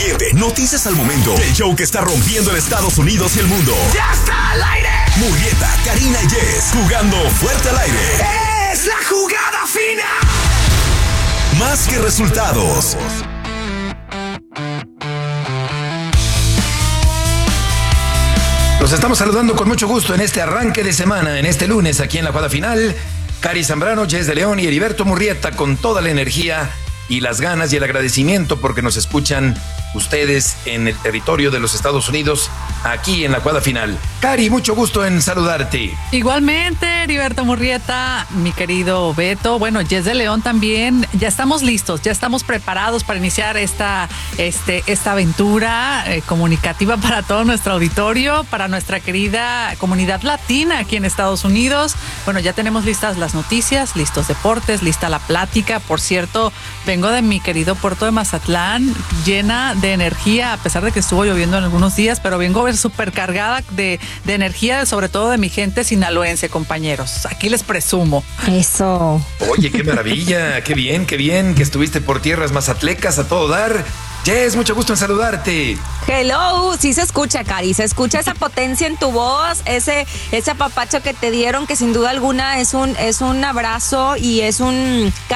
caliente, noticias al momento. El show que está rompiendo en Estados Unidos y el mundo. ¡Ya está al aire! Murrieta, Karina y Jess, jugando fuerte al aire. ¡Es la jugada fina! Más que resultados. Los estamos saludando con mucho gusto en este arranque de semana, en este lunes, aquí en la jugada final. Cari Zambrano, Jess de León y Heriberto Murrieta con toda la energía y las ganas y el agradecimiento porque nos escuchan ustedes en el territorio de los Estados Unidos, aquí en la jugada final. Cari, mucho gusto en saludarte. Igualmente, Heriberto Murrieta, mi querido Beto, bueno, Jess de León también, ya estamos listos, ya estamos preparados para iniciar esta aventura comunicativa para todo nuestro auditorio, para nuestra querida comunidad latina aquí en Estados Unidos. Bueno, ya tenemos listas las noticias, listos deportes, lista la plática. Por cierto, vengo de mi querido puerto de Mazatlán, llena de energía, a pesar de que estuvo lloviendo en algunos días, pero vengo súper cargada de energía, sobre todo de mi gente sinaloense, compañeros. Aquí les presumo. Eso. Oye, qué maravilla, qué bien que estuviste por tierras mazatlecas a todo dar. Jess, mucho gusto en saludarte. Hello, sí se escucha, Cari, se escucha esa potencia en tu voz, ese apapacho que te dieron, que sin duda alguna es un abrazo y es un